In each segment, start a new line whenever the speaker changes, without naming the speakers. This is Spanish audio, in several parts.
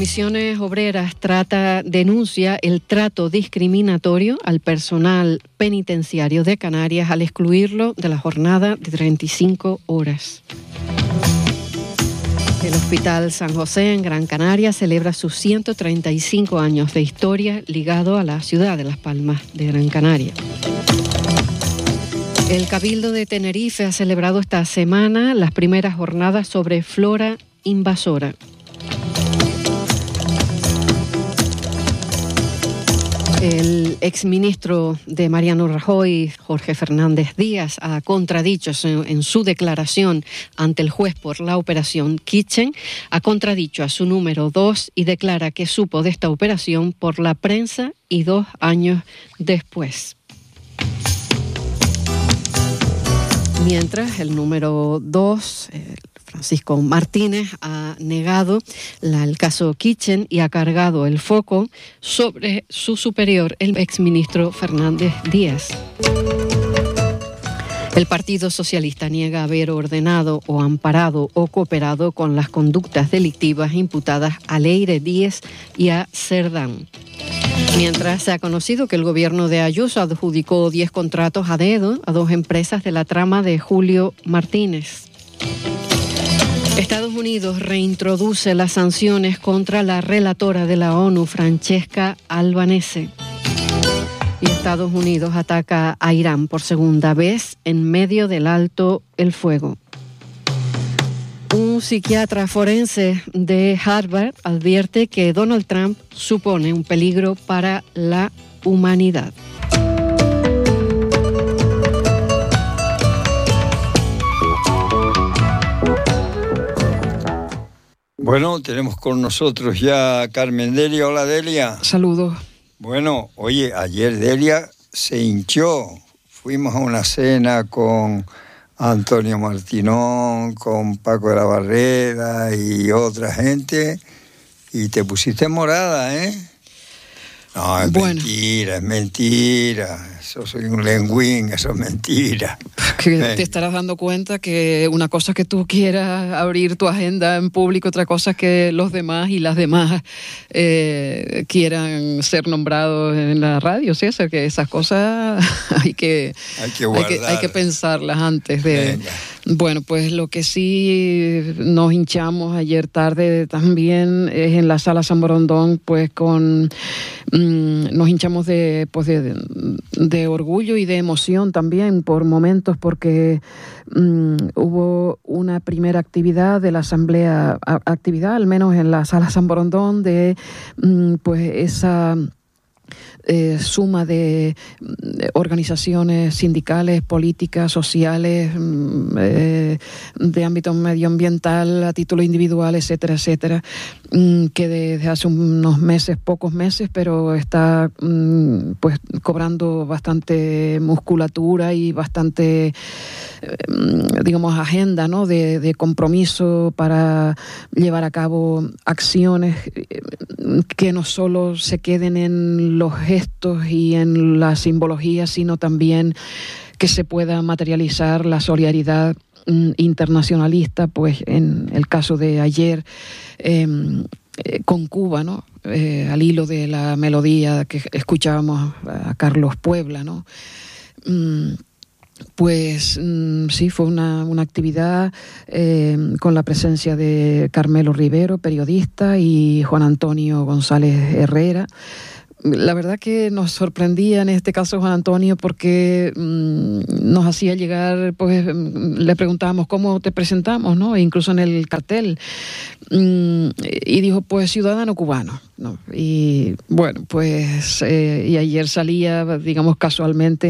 Comisiones Obreras denuncia el trato discriminatorio al personal penitenciario de Canarias al excluirlo de la jornada de 35 horas. El Hospital San José en Gran Canaria celebra sus 135 años de historia ligado a la ciudad de Las Palmas de Gran Canaria. El Cabildo de Tenerife ha celebrado esta semana las primeras jornadas sobre flora invasora. El exministro de Mariano Rajoy, Jorge Fernández Díaz, ha contradicho en su declaración ante el juez por la operación Kitchen, ha contradicho a su número 2 y declara que supo de esta operación por la prensa y 2 años después. Mientras, el número 2, Francisco Martínez, ha negado el caso Kitchen y ha cargado el foco sobre su superior, el exministro Fernández Díaz. El Partido Socialista niega haber ordenado o amparado o cooperado con las conductas delictivas imputadas a Leire Díez y a Cerdán. Mientras, se ha conocido que el gobierno de Ayuso adjudicó 10 contratos a dedo a 2 empresas de la trama de Julio Martínez. Estados Unidos reintroduce las sanciones contra la relatora de la ONU, Francesca Albanese. Y Estados Unidos ataca a Irán por segunda vez en medio del alto el fuego. Un psiquiatra forense de Harvard advierte que Donald Trump supone un peligro para la humanidad.
Bueno, tenemos con nosotros ya a Carmen Delia. Hola, Delia.
Saludos.
Bueno, oye, ayer Delia se hinchó. Fuimos a una cena con Antonio Martinón, con Paco de la Barrera y otra gente, y te pusiste morada, ¿eh? No, es mentira. Eso soy un lengüín, eso es mentira.
Que te estarás dando cuenta que una cosa es que tú quieras abrir tu agenda en público, otra cosa es que los demás y las demás quieran ser nombrados en la radio, ¿sí? O sea, que esas cosas hay que pensarlas antes de...
Venga.
Bueno, pues lo que sí nos hinchamos ayer tarde también es en la Sala San Borondón, pues nos hinchamos de orgullo y de emoción también por momentos, porque hubo una primera actividad de la Asamblea, al menos en la Sala San Borondón, de pues esa suma de organizaciones sindicales, políticas, sociales, de ámbito medioambiental, a título individual, etcétera, etcétera, que desde hace unos meses, pocos meses, pero está pues cobrando bastante musculatura y bastante, digamos, agenda, ¿no?, de compromiso para llevar a cabo acciones que no solo se queden en los gestos y en la simbología, sino también que se pueda materializar la solidaridad internacionalista, pues en el caso de ayer con Cuba, ¿no? Al hilo de la melodía que escuchábamos a Carlos Puebla, ¿no? Pues sí, fue una actividad con la presencia de Carmelo Rivero, periodista, y Juan Antonio González Herrera. La verdad que nos sorprendía en este caso Juan Antonio, porque nos hacía llegar, pues le preguntábamos cómo te presentamos, ¿no? E incluso en el cartel, y dijo, pues ciudadano cubano, ¿no? Y bueno, pues y ayer salía, digamos, casualmente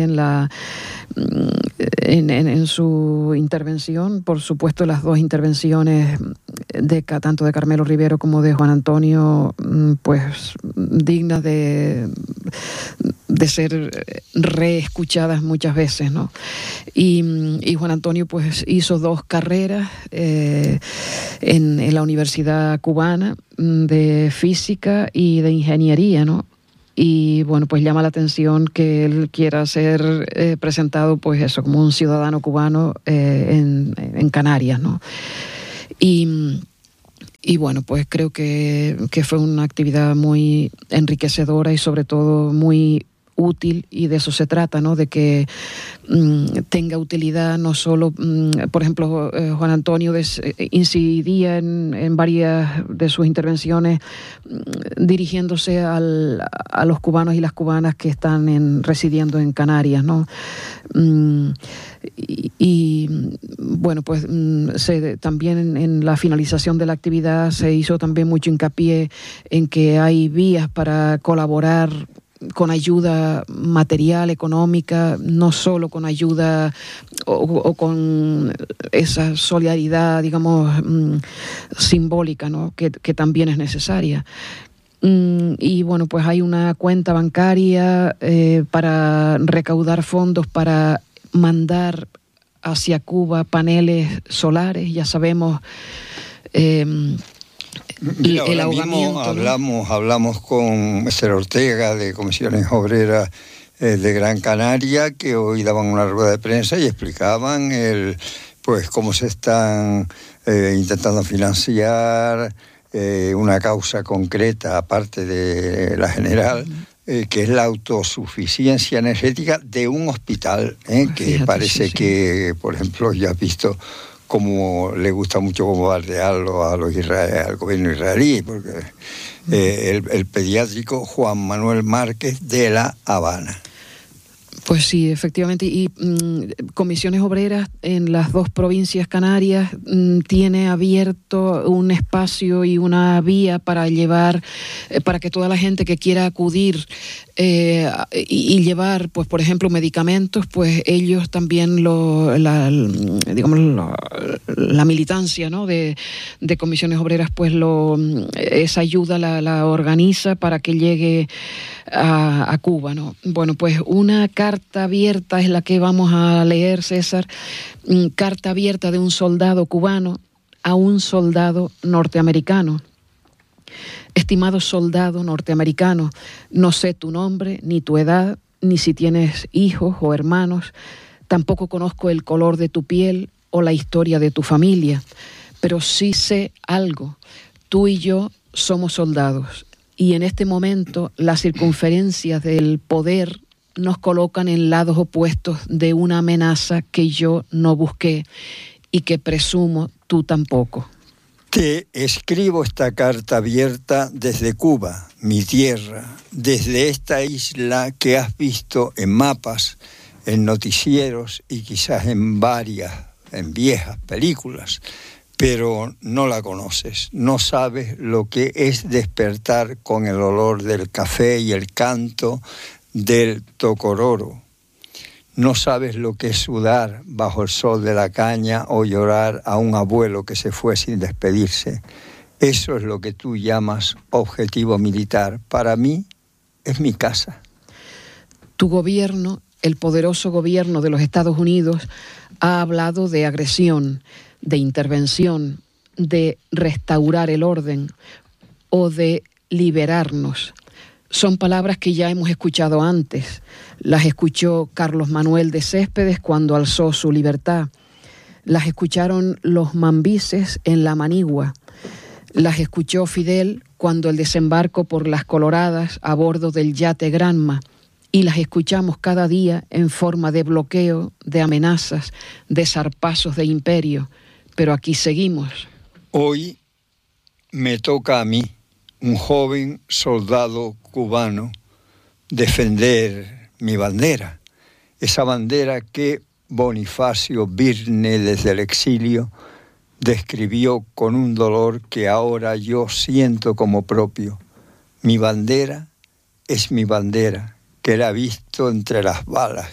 en su intervención, por supuesto las 2 intervenciones tanto de Carmelo Rivero como de Juan Antonio, pues dignas de ser reescuchadas muchas veces, ¿no? Y Juan Antonio pues hizo 2 carreras en la Universidad Cubana de Física y de Ingeniería, ¿no? Y bueno, pues llama la atención que él quiera ser presentado, pues eso, como un ciudadano cubano en Canarias, ¿no? Y Y bueno, pues creo que fue una actividad muy enriquecedora y sobre todo muy útil, y de eso se trata, ¿no? De que tenga utilidad, no solo, por ejemplo, Juan Antonio incidía en varias de sus intervenciones dirigiéndose a los cubanos y las cubanas que están residiendo en Canarias, ¿no? Y bueno, pues también en la finalización de la actividad se hizo también mucho hincapié en que hay vías para colaborar con ayuda material, económica, no solo con ayuda o con esa solidaridad, digamos, simbólica, ¿no? que también es necesaria. Y bueno, pues hay una cuenta bancaria para recaudar fondos para mandar hacia Cuba paneles solares. Ya sabemos
Mira,
el
ahora mismo hablamos con Mr. Ortega de Comisiones Obreras de Gran Canaria, que hoy daban una rueda de prensa y explicaban pues cómo se están intentando financiar una causa concreta, aparte de la general, que es la autosuficiencia energética de un hospital, que fíjate, parece sí. Que, por ejemplo, ya has visto como le gusta mucho bombardearlo al gobierno israelí, porque el pediátrico Juan Manuel Márquez de La Habana.
Pues sí, efectivamente, y Comisiones Obreras en las dos provincias canarias tiene abierto un espacio y una vía para llevar, para que toda la gente que quiera acudir y llevar, pues por ejemplo, medicamentos, pues ellos también la militancia, ¿no? de Comisiones Obreras, pues esa ayuda la organiza para que llegue a Cuba, ¿no? Bueno, pues una carta abierta es la que vamos a leer, César. Carta abierta de un soldado cubano a un soldado norteamericano. Estimado soldado norteamericano, no sé tu nombre, ni tu edad, ni si tienes hijos o hermanos. Tampoco conozco el color de tu piel o la historia de tu familia, pero sí sé algo. Tú y yo somos soldados. Y en este momento las circunferencias del poder nos colocan en lados opuestos de una amenaza que yo no busqué y que presumo tú tampoco.
Te escribo esta carta abierta desde Cuba, mi tierra, desde esta isla que has visto en mapas, en noticieros y quizás en viejas películas, pero no la conoces, no sabes lo que es despertar con el olor del café y el canto del tocororo. No sabes lo que es sudar bajo el sol de la caña o llorar a un abuelo que se fue sin despedirse. Eso es lo que tú llamas objetivo militar. Para mí es mi casa.
Tu gobierno, el poderoso gobierno de los Estados Unidos, ha hablado de agresión, de intervención, de restaurar el orden o de liberarnos. Son palabras que ya hemos escuchado antes. Las escuchó Carlos Manuel de Céspedes cuando alzó su libertad. Las escucharon los mambises en La Manigua. Las escuchó Fidel cuando el desembarco por las Coloradas a bordo del yate Granma. Y las escuchamos cada día en forma de bloqueo, de amenazas, de zarpazos de imperio. Pero aquí seguimos.
Hoy me toca a mí, un joven soldado cubano, defender mi bandera. Esa bandera que Bonifacio Birne desde el exilio describió con un dolor que ahora yo siento como propio. Mi bandera es mi bandera, que la he visto entre las balas,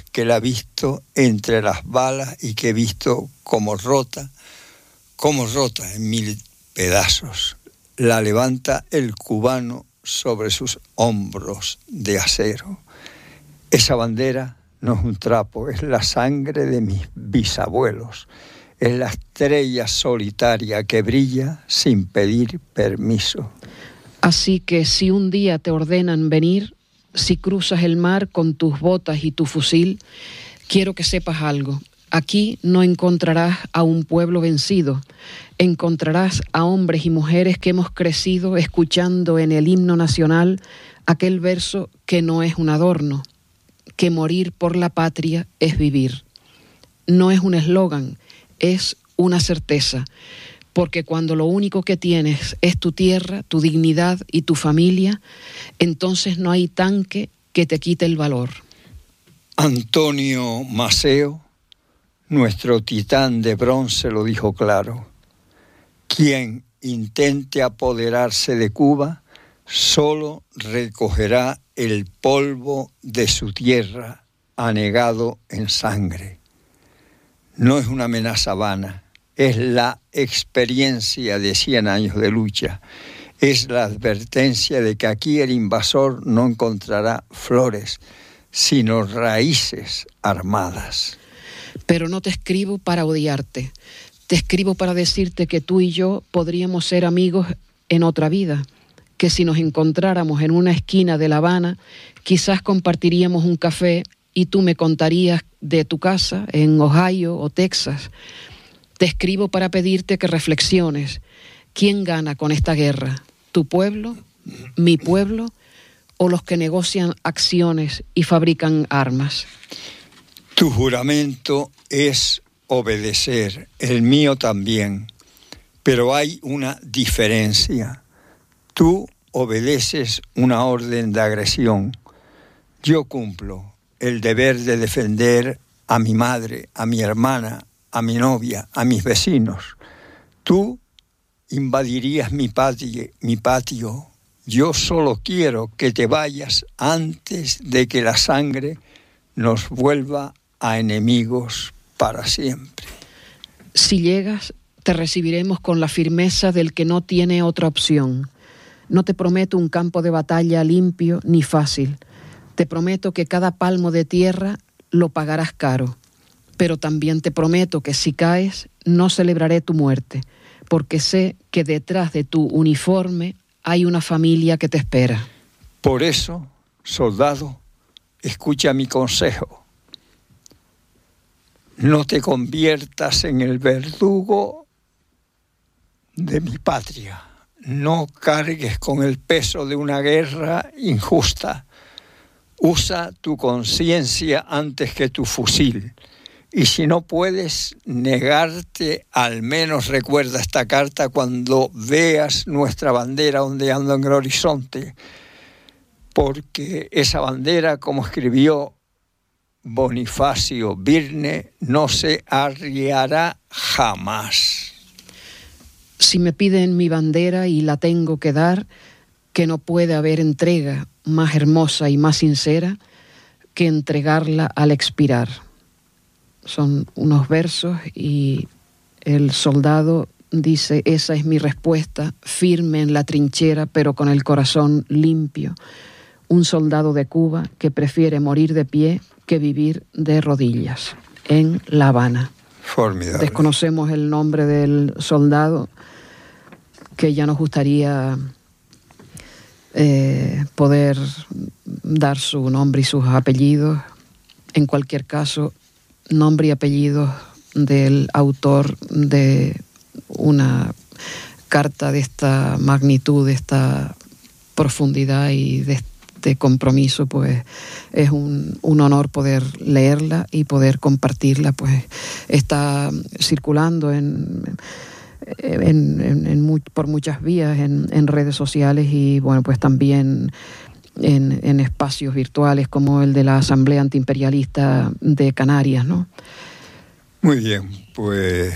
y que he visto como rota en 1000 pedazos. La levanta el cubano sobre sus hombros de acero. Esa bandera no es un trapo, es la sangre de mis bisabuelos. Es la estrella solitaria que brilla sin pedir permiso.
Así que si un día te ordenan venir, si cruzas el mar con tus botas y tu fusil, quiero que sepas algo. Aquí no encontrarás a un pueblo vencido, encontrarás a hombres y mujeres que hemos crecido escuchando en el himno nacional aquel verso que no es un adorno, que morir por la patria es vivir. No es un eslogan, es una certeza, porque cuando lo único que tienes es tu tierra, tu dignidad y tu familia, entonces no hay tanque que te quite el valor.
Antonio Maceo, nuestro titán de bronce, lo dijo claro: quien intente apoderarse de Cuba solo recogerá el polvo de su tierra anegado en sangre. No es una amenaza vana, es la experiencia de 100 años de lucha, es la advertencia de que aquí el invasor no encontrará flores, sino raíces armadas.
Pero no te escribo para odiarte, te escribo para decirte que tú y yo podríamos ser amigos en otra vida, que si nos encontráramos en una esquina de La Habana, quizás compartiríamos un café y tú me contarías de tu casa en Ohio o Texas. Te escribo para pedirte que reflexiones. ¿Quién gana con esta guerra? ¿Tu pueblo? ¿Mi pueblo? ¿O los que negocian acciones y fabrican armas?
Tu juramento es obedecer, el mío también, pero hay una diferencia. Tú obedeces una orden de agresión. Yo cumplo el deber de defender a mi madre, a mi hermana, a mi novia, a mis vecinos. Tú invadirías mi patio. Yo solo quiero que te vayas antes de que la sangre nos vuelva a enemigos para siempre.
Si llegas, te recibiremos con la firmeza del que no tiene otra opción. No te prometo un campo de batalla limpio ni fácil. Te prometo que cada palmo de tierra lo pagarás caro. Pero también te prometo que si caes, no celebraré tu muerte, porque sé que detrás de tu uniforme hay una familia que te espera.
Por eso, soldado, escucha mi consejo. No te conviertas en el verdugo de mi patria. No cargues con el peso de una guerra injusta. Usa tu conciencia antes que tu fusil. Y si no puedes negarte, al menos recuerda esta carta cuando veas nuestra bandera ondeando en el horizonte. Porque esa bandera, como escribió Bonifacio Birne, no se arriará jamás.
Si me piden mi bandera y la tengo que dar, que no puede haber entrega más hermosa y más sincera que entregarla al expirar. Son unos versos y el soldado dice: esa es mi respuesta, firme en la trinchera pero con el corazón limpio. Un soldado de Cuba que prefiere morir de pie que vivir de rodillas. En La Habana.
Formidable.
Desconocemos el nombre del soldado, que ya nos gustaría poder dar su nombre y sus apellidos. En cualquier caso, nombre y apellidos del autor de una carta de esta magnitud, de esta profundidad y de este compromiso, pues es un honor poder leerla y poder compartirla. Pues está circulando por muchas vías en redes sociales y bueno, pues también en espacios virtuales como el de la Asamblea Antiimperialista de Canarias, ¿no?
Muy bien, pues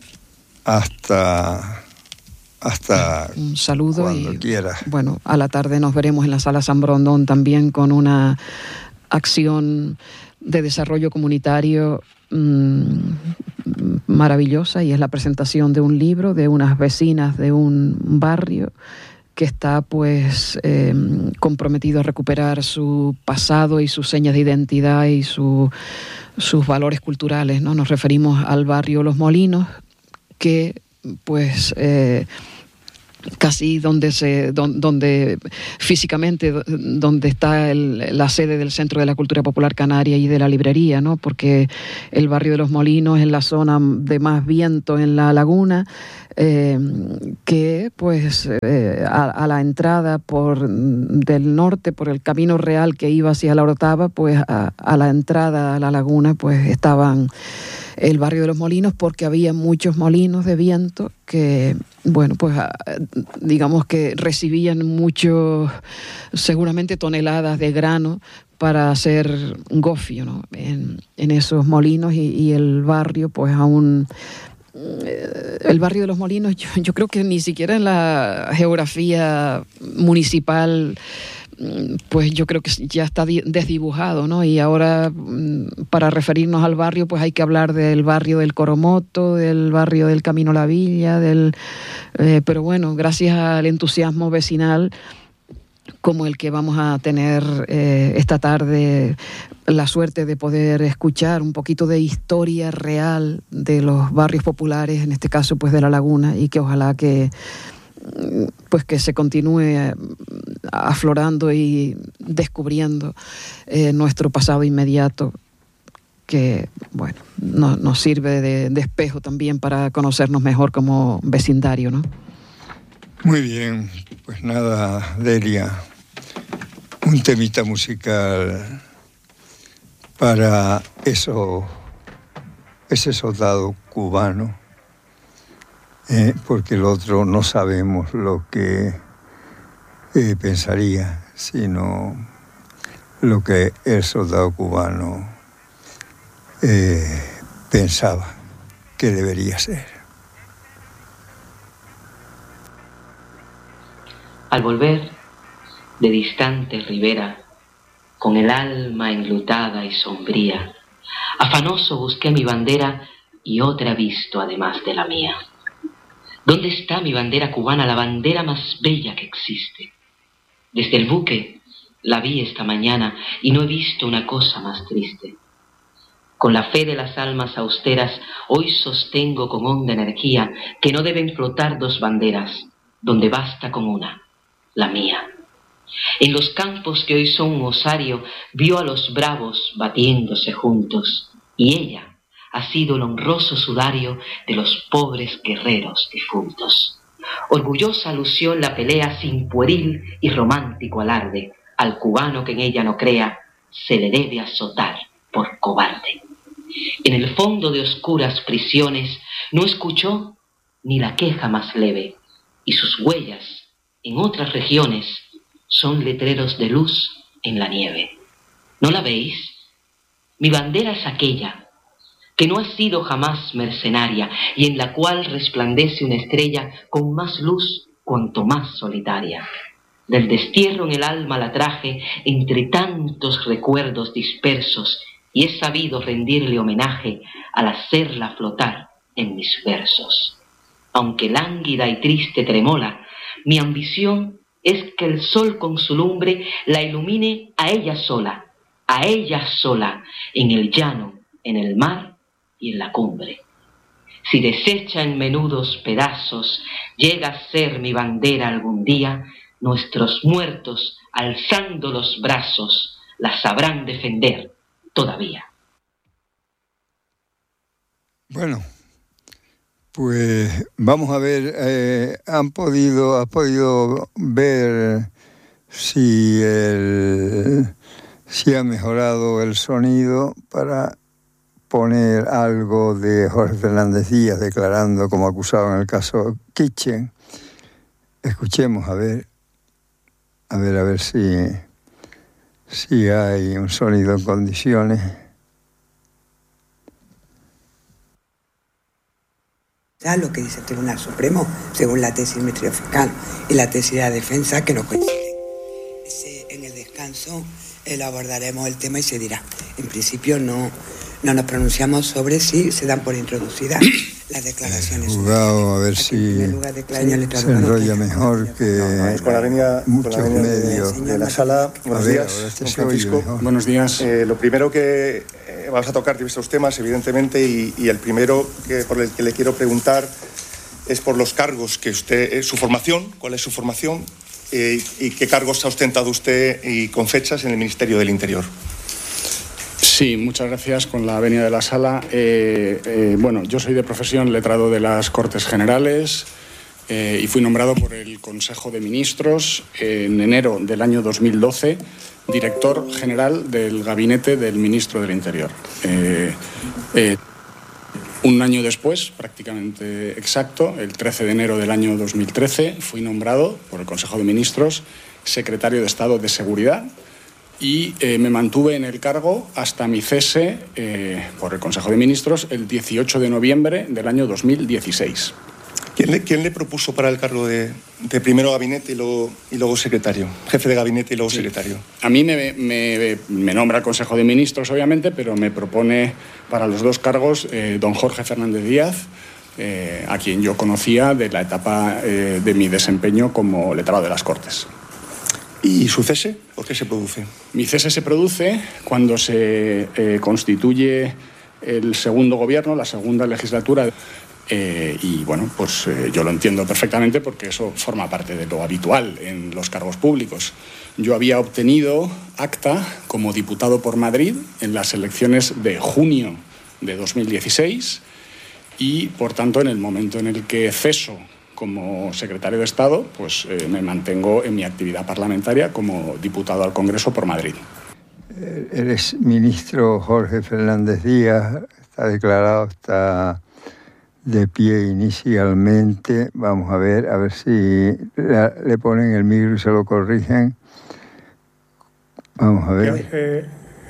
hasta
un saludo
cuando
y
quieras.
Bueno, a la tarde nos veremos en la Sala San Borondón también con una acción de desarrollo comunitario maravillosa, y es la presentación de un libro de unas vecinas de un barrio que está pues comprometido a recuperar su pasado y sus señas de identidad y sus valores culturales, ¿no? Nos referimos al barrio Los Molinos, que pues casi donde físicamente donde está la sede del Centro de la Cultura Popular Canaria y de la librería, ¿no? Porque el barrio de Los Molinos es la zona de más viento en la laguna, que pues a la entrada del norte, por el Camino Real que iba hacia la Orotava, pues a la entrada a la laguna pues estaban el barrio de Los Molinos, porque había muchos molinos de viento que, bueno, pues digamos que recibían seguramente toneladas de grano para hacer gofio, ¿no? En esos molinos, y el barrio pues aún... El barrio de Los Molinos, yo creo que ni siquiera en la geografía municipal, pues yo creo que ya está desdibujado, ¿no? Y ahora, para referirnos al barrio, pues hay que hablar del barrio del Coromoto, del barrio del Camino La Villa, pero bueno, gracias al entusiasmo vecinal como el que vamos a tener esta tarde, la suerte de poder escuchar un poquito de historia real de los barrios populares, en este caso pues de La Laguna, y que ojalá que se continúe aflorando y descubriendo nuestro pasado inmediato, que bueno, nos sirve de espejo también para conocernos mejor como vecindario, ¿no?
Muy bien, pues nada, Delia, un temita musical para ese soldado cubano, porque el otro no sabemos lo que pensaría, sino lo que el soldado cubano pensaba que debería ser.
Al volver de distante ribera, con el alma enlutada y sombría, afanoso busqué mi bandera y otra visto además de la mía. ¿Dónde está mi bandera cubana, la bandera más bella que existe? Desde el buque la vi esta mañana y no he visto una cosa más triste. Con la fe de las almas austeras, hoy sostengo con honda energía que no deben flotar dos banderas, donde basta con una, la mía. En los campos que hoy son un osario, vio a los bravos batiéndose juntos, y ella ha sido el honroso sudario de los pobres guerreros difuntos. Orgullosa lució en la pelea sin pueril y romántico alarde. Al cubano que en ella no crea, se le debe azotar por cobarde. En el fondo de oscuras prisiones no escuchó ni la queja más leve, y sus huellas en otras regiones son letreros de luz en la nieve. ¿No la veis? Mi bandera es aquella que no ha sido jamás mercenaria y en la cual resplandece una estrella con más luz cuanto más solitaria. Del destierro en el alma la traje entre tantos recuerdos dispersos y he sabido rendirle homenaje al hacerla flotar en mis versos. Aunque lánguida y triste tremola, mi ambición es que el sol con su lumbre la ilumine a ella sola, en el llano, en el mar y en la cumbre. Si deshecha en menudos pedazos llega a ser mi bandera algún día, nuestros muertos, alzando los brazos, la sabrán defender todavía.
Bueno, pues vamos a ver, ¿has podido ver si ha mejorado el sonido para poner algo de Jorge Fernández Díaz declarando como acusado en el caso Kitchen? Escuchemos a ver si hay un sonido en condiciones.
Lo que dice el Tribunal Supremo, según la tesis del Ministerio Fiscal y la tesis de la defensa, que no coinciden. En el descanso abordaremos el tema y se dirá. En principio no nos pronunciamos sobre si se dan por introducidas las declaraciones.
Juzgado, a ver si se enrolla mejor que
con la venia
medios
de la sala. Buenos días, don Francisco. Buenos días. Lo primero que vamos a tocar diversos temas, evidentemente, y el primero por el que le quiero preguntar es por los cargos que usted, su formación, cuál es su formación y qué cargos ha ostentado usted y con fechas en el Ministerio del Interior.
Sí, muchas gracias. Con la venia de la sala. Bueno, yo soy de profesión letrado de las Cortes Generales y fui nombrado por el Consejo de Ministros en enero del año 2012 director general del gabinete del Ministro del Interior. Un año después, prácticamente exacto, el 13 de enero del año 2013, fui nombrado por el Consejo de Ministros secretario de Estado de Seguridad y me mantuve en el cargo hasta mi cese por el Consejo de Ministros el 18 de noviembre del año 2016.
¿Quién le propuso para el cargo de primero gabinete y luego secretario? Jefe de gabinete y luego secretario.
A mí me nombra el Consejo de Ministros, obviamente, pero me propone para los dos cargos don Jorge Fernández Díaz, a quien yo conocía de la etapa de mi desempeño como letrado de las Cortes.
¿Y su cese? ¿Por qué se produce?
Mi cese se produce cuando se constituye el segundo gobierno, la segunda legislatura. Y bueno, pues yo lo entiendo perfectamente porque eso forma parte de lo habitual en los cargos públicos. Yo había obtenido acta como diputado por Madrid en las elecciones de junio de 2016 y, por tanto, en el momento en el que ceso como secretario de Estado, pues me mantengo en mi actividad parlamentaria como diputado al Congreso por Madrid.
El exministro Jorge Fernández Díaz está declarado, está de pie inicialmente. Vamos a ver si le ponen el micro y se lo corrigen. Vamos a ver.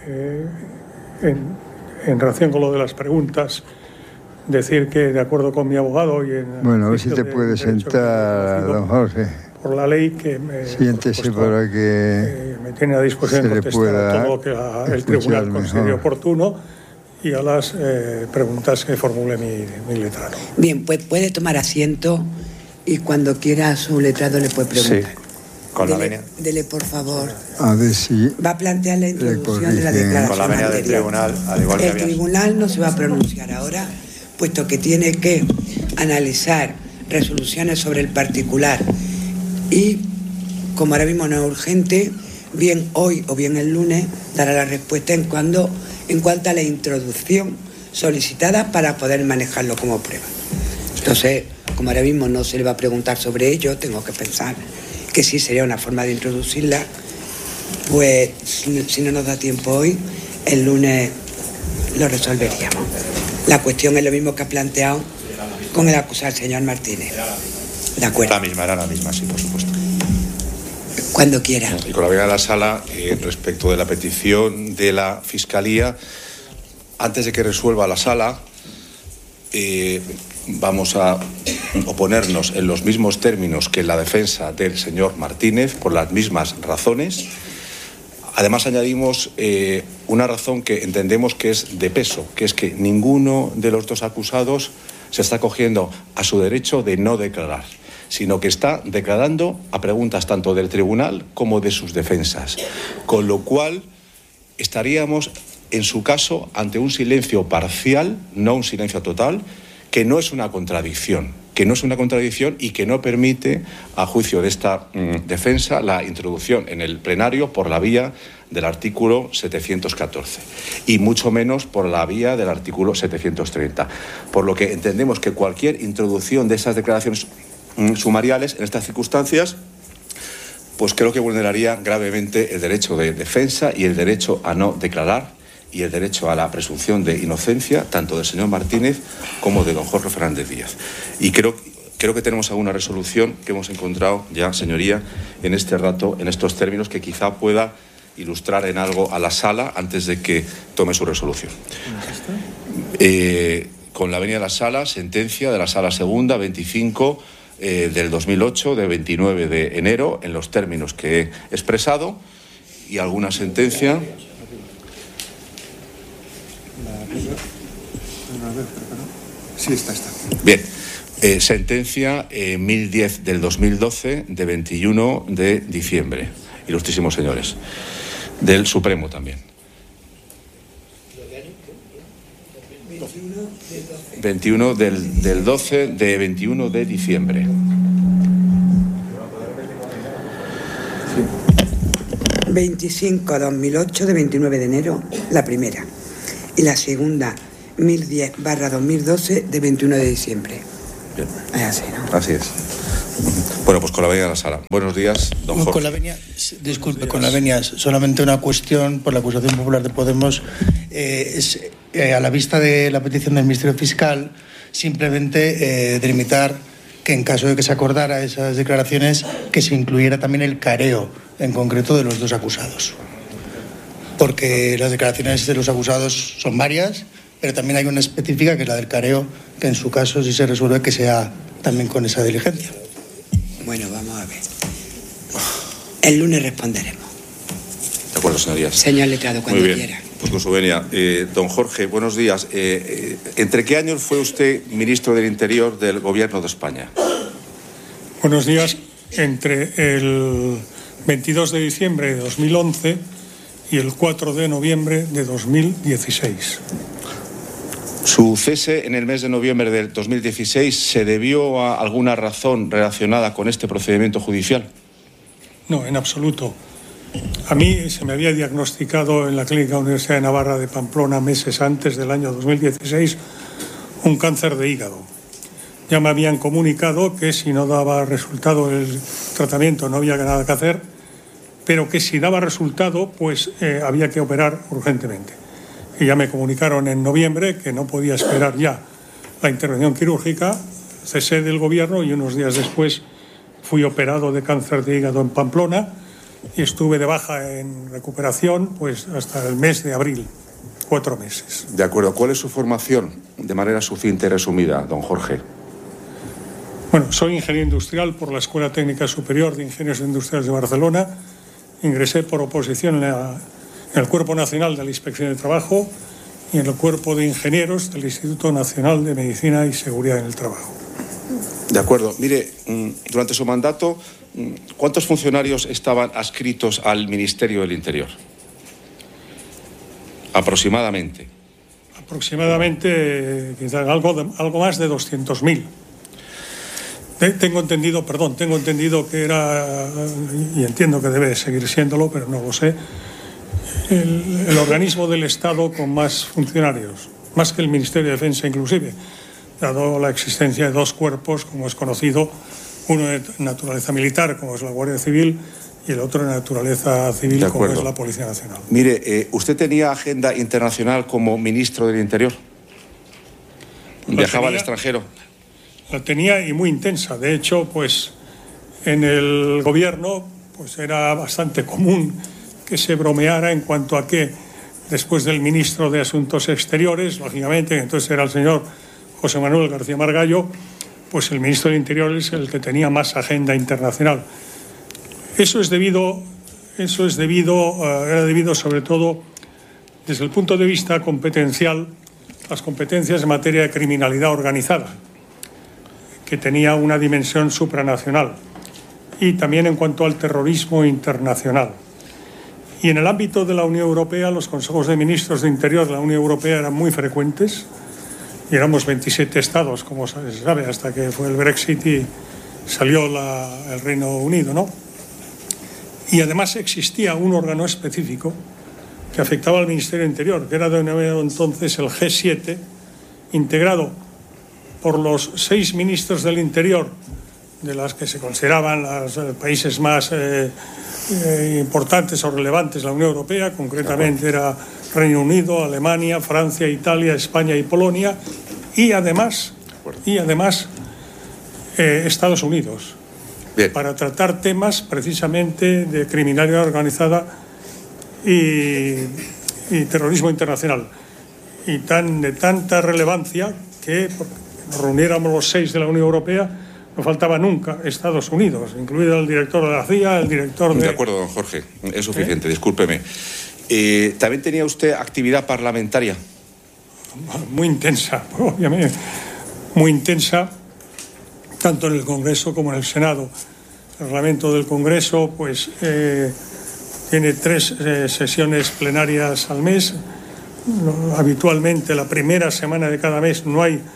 En relación con lo de las preguntas, decir que de acuerdo con mi abogado y en...
Bueno, a ver si te puede sentar, don Jorge.
Por la ley que me...
Siéntese para que
me tiene a disposición de contestar todo lo que el tribunal considere oportuno y a las preguntas que formule mi letrado.
Bien, pues puede tomar asiento y cuando quiera a su letrado le puede preguntar.
Sí, con la venia.
Dele, por favor.
A ver si...
Va a plantear la introducción de la declaración
con la venia del tribunal, al igual que
el tribunal no se va a pronunciar ahora, puesto que tiene que analizar resoluciones sobre el particular y, como ahora mismo no es urgente, bien hoy o bien el lunes dará la respuesta en cuanto a la introducción solicitada para poder manejarlo como prueba. Entonces, como ahora mismo no se le va a preguntar sobre ello, tengo que pensar que sí sería una forma de introducirla, pues si no nos da tiempo hoy, el lunes lo resolveríamos. La cuestión es lo mismo que ha planteado con el acusado, señor Martínez. ¿De acuerdo?
Era la misma, sí, por supuesto.
Cuando quiera.
Y con la venia de la sala, respecto de la petición de la Fiscalía, antes de que resuelva la sala, vamos a oponernos en los mismos términos que en la defensa del señor Martínez, por las mismas razones. Además, añadimos una razón que entendemos que es de peso, que es que ninguno de los dos acusados se está acogiendo a su derecho de no declarar, sino que está declarando a preguntas tanto del tribunal como de sus defensas. Con lo cual, estaríamos, en su caso, ante un silencio parcial, no un silencio total, que no es una contradicción, y que no permite, a juicio de esta defensa, la introducción en el plenario por la vía del artículo 714 y mucho menos por la vía del artículo 730. Por lo que entendemos que cualquier introducción de esas declaraciones sumariales en estas circunstancias, pues creo que vulneraría gravemente el derecho de defensa y el derecho a no declarar y el derecho a la presunción de inocencia, tanto del señor Martínez como de don Jorge Fernández Díaz. Y creo que tenemos alguna resolución que hemos encontrado ya, señoría, en este rato, en estos términos, que quizá pueda ilustrar en algo a la sala antes de que tome su resolución. Con la venia de la sala, sentencia de la sala segunda, 25 del 2008, de 29 de enero, en los términos que he expresado, y alguna sentencia...
Sí, está.
Bien, sentencia 1010 del 2012 de 21 de diciembre, ilustrísimos señores, del Supremo también. 21 del 12 de 21 de diciembre.
25/2008 de 29 de enero, la primera. Y la segunda, 1010/2012 de 21 de diciembre.
Bien.
Es así, ¿no?
Así es. Bueno, pues con la venia a la sala. Buenos días, don Jorge.
Con la venia, disculpe, con la venia, solamente una cuestión por la acusación popular de Podemos. A la vista de la petición del Ministerio Fiscal, simplemente delimitar que en caso de que se acordara esas declaraciones, que se incluyera también el careo, en concreto, de los dos acusados. Porque las declaraciones de los acusados son varias, pero también hay una específica, que es la del careo, que en su caso, si se resuelve, que sea también con esa diligencia.
Bueno, vamos a ver. El lunes responderemos.
De acuerdo, señorías.
Señor letrado, cuando
Muy bien.
quiera.
Pues con su venia. Don Jorge, buenos días. ¿Entre qué años fue usted ministro del Interior del Gobierno de España?
Buenos días. Entre el 22 de diciembre de 2011 y el 4 de noviembre de 2016.
¿Su cese en el mes de noviembre del 2016 se debió a alguna razón relacionada con este procedimiento judicial?
No, en absoluto. A mí se me había diagnosticado en la Clínica Universidad de Navarra de Pamplona meses antes del año 2016 un cáncer de hígado. Ya me habían comunicado que si no daba resultado el tratamiento no había nada que hacer, pero que si daba resultado pues había que operar urgentemente. Y ya me comunicaron en noviembre que no podía esperar ya la intervención quirúrgica, cesé del gobierno y unos días después fui operado de cáncer de hígado en Pamplona y estuve de baja en recuperación pues hasta el mes de abril, 4 meses.
De acuerdo. ¿Cuál es su formación, de manera sucinta y resumida, don Jorge?
Bueno, soy ingeniero industrial por la Escuela Técnica Superior de Ingenieros Industriales de Barcelona. Ingresé por oposición en el Cuerpo Nacional de la Inspección de Trabajo y en el Cuerpo de Ingenieros del Instituto Nacional de Medicina y Seguridad en el Trabajo.
De acuerdo. Mire, durante su mandato, ¿cuántos funcionarios estaban adscritos al Ministerio del Interior? Aproximadamente.
Aproximadamente, quizás algo más de 200.000. Tengo entendido que era, y entiendo que debe seguir siéndolo, pero no lo sé, el organismo del Estado con más funcionarios, más que el Ministerio de Defensa inclusive, dado la existencia de 2 cuerpos, como es conocido, uno de naturaleza militar, como es la Guardia Civil, y el otro de naturaleza civil, como es la Policía Nacional.
Mire, ¿usted tenía agenda internacional como ministro del Interior? ¿Viajaba al extranjero?
La tenía y muy intensa. De hecho, pues en el gobierno pues era bastante común que se bromeara en cuanto a que después del ministro de Asuntos Exteriores, lógicamente, que entonces era el señor José Manuel García Margallo, pues el ministro del Interior es el que tenía más agenda internacional. Era debido sobre todo desde el punto de vista competencial, las competencias en materia de criminalidad organizada, que tenía una dimensión supranacional, y también en cuanto al terrorismo internacional. Y en el ámbito de la Unión Europea, los consejos de ministros de Interior de la Unión Europea eran muy frecuentes, y éramos 27 estados, como se sabe, hasta que fue el Brexit y salió el Reino Unido, ¿no? Y además existía un órgano específico que afectaba al Ministerio del Interior, que era denominado entonces el G7, integrado por los 6 ministros del Interior, de las que se consideraban los países más importantes o relevantes de la Unión Europea, concretamente era Reino Unido, Alemania, Francia, Italia, España y Polonia, y además Estados Unidos. Bien. Para tratar temas precisamente de criminalidad organizada y terrorismo internacional. Y de tanta relevancia que nos reuniéramos los 6 de la Unión Europea, no faltaba nunca Estados Unidos, incluido el director de la CIA, el director de...
De acuerdo, don Jorge, es suficiente, discúlpeme. ¿También tenía usted actividad parlamentaria?
Muy intensa, obviamente, muy intensa, tanto en el Congreso como en el Senado. El reglamento del Congreso pues tiene 3 sesiones plenarias al mes, habitualmente la primera semana de cada mes no hay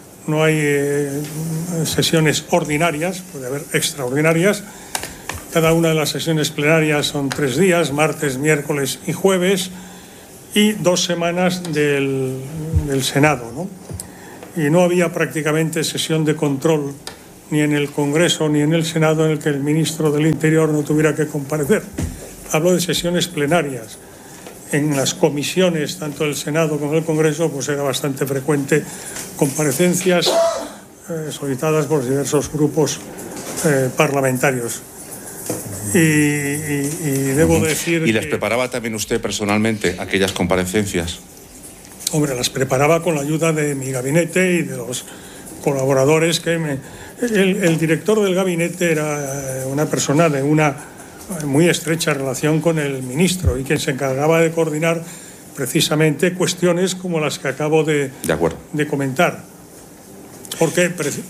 sesiones ordinarias, puede haber extraordinarias. Cada una de las sesiones plenarias son 3 días, martes, miércoles y jueves, y 2 semanas del Senado, ¿no? Y no había prácticamente sesión de control ni en el Congreso ni en el Senado en el que el ministro del Interior no tuviera que comparecer. Hablo de sesiones plenarias. En las comisiones, tanto del Senado como del Congreso, pues era bastante frecuente comparecencias solicitadas por diversos grupos parlamentarios. Y debo decir
¿Y las preparaba también usted personalmente, aquellas comparecencias?
Hombre, las preparaba con la ayuda de mi gabinete y de los colaboradores el director del gabinete era una persona de una muy estrecha relación con el ministro y quien se encargaba de coordinar precisamente cuestiones como las que acabo de comentar. Porque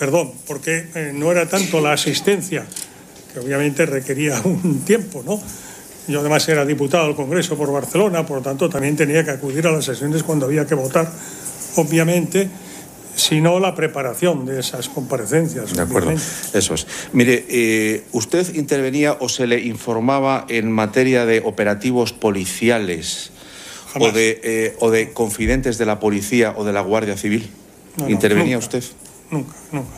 no era tanto la asistencia, que obviamente requería un tiempo, ¿no? Yo además era diputado al Congreso por Barcelona, por lo tanto también tenía que acudir a las sesiones cuando había que votar, obviamente, sino la preparación de esas comparecencias.
De acuerdo, eso es. Mire, ¿usted intervenía o se le informaba en materia de operativos policiales o de confidentes de la policía o de la Guardia Civil? No, ¿intervenía
nunca,
usted?
Nunca.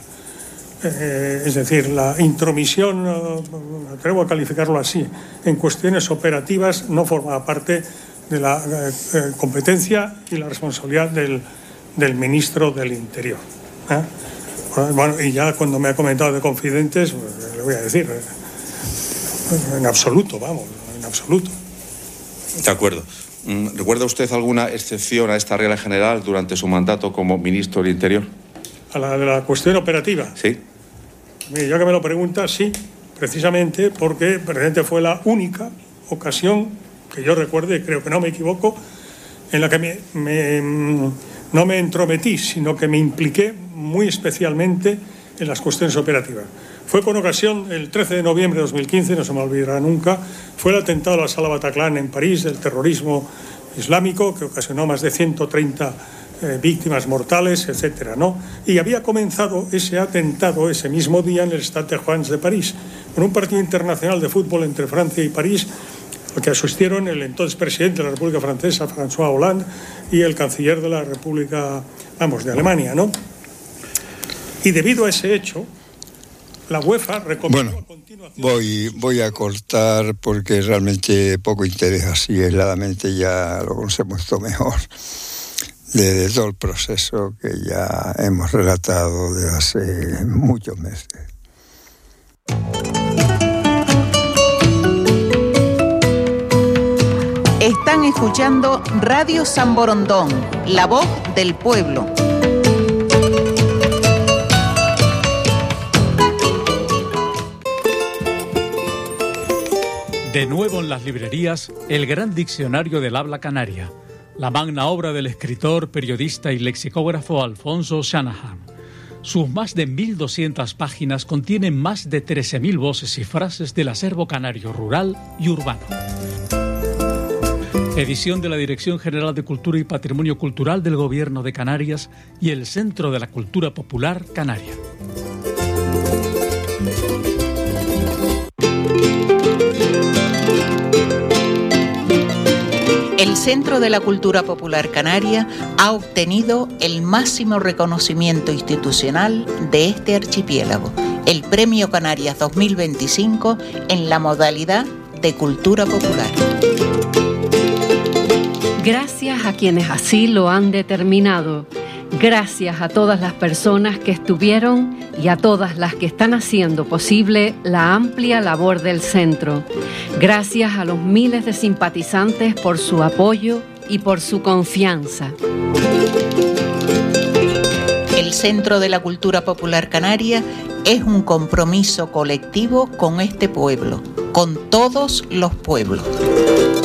Es decir, la intromisión, me atrevo a calificarlo así, en cuestiones operativas no forma parte de la competencia y la responsabilidad del ministro del Interior. Bueno, y ya cuando me ha comentado de confidentes, pues, le voy a decir, en absoluto, en absoluto.
De acuerdo. ¿Recuerda usted alguna excepción a esta regla general durante su mandato como ministro del Interior?
¿A la de la cuestión operativa?
Sí.
Mire, ya que me lo pregunta, sí, precisamente porque precisamente fue la única ocasión que yo recuerde, creo que no me equivoco, en la que no me entrometí, sino que me impliqué muy especialmente en las cuestiones operativas. Fue con ocasión, el 13 de noviembre de 2015, no se me olvidará nunca, fue el atentado a la Sala Bataclan en París, del terrorismo islámico, que ocasionó más de 130 víctimas mortales, etcétera, ¿no? Y había comenzado ese atentado ese mismo día en el Stade de France de París, con un partido internacional de fútbol entre Francia y París, al que asistieron el entonces presidente de la República Francesa, François Hollande, y el canciller de la República, de Alemania, ¿no? Y debido a ese hecho, la UEFA recomendó a continuación...
Voy a cortar porque realmente poco interés, así aisladamente ya lo conocemos todo mejor, de todo el proceso que ya hemos relatado desde hace muchos meses.
Están escuchando Radio San Borondón, la voz del pueblo.
De nuevo en las librerías, el gran diccionario del habla canaria, la magna obra del escritor, periodista y lexicógrafo Alfonso Shanahan. Sus más de 1.200 páginas contienen más de 13.000 voces y frases del acervo canario rural y urbano. Edición de la Dirección General de Cultura y Patrimonio Cultural del Gobierno de Canarias y el Centro de la Cultura Popular Canaria.
El Centro de la Cultura Popular Canaria ha obtenido el máximo reconocimiento institucional de este archipiélago, el Premio Canarias 2025 en la modalidad de Cultura Popular.
Gracias a quienes así lo han determinado. Gracias a todas las personas que estuvieron y a todas las que están haciendo posible la amplia labor del centro. Gracias a los miles de simpatizantes por su apoyo y por su confianza.
El Centro de la Cultura Popular Canaria es un compromiso colectivo con este pueblo, con todos los pueblos.